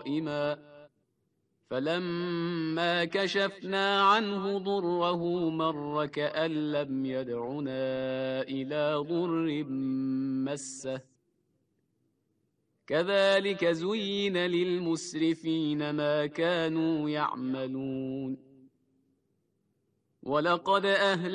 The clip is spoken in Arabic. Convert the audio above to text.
قائما فلما كشفنا عنه ضره مر كأن لم يدعنا إلى ضر مسه كذلك زين للمسرفين ما كانوا يعملون ولقد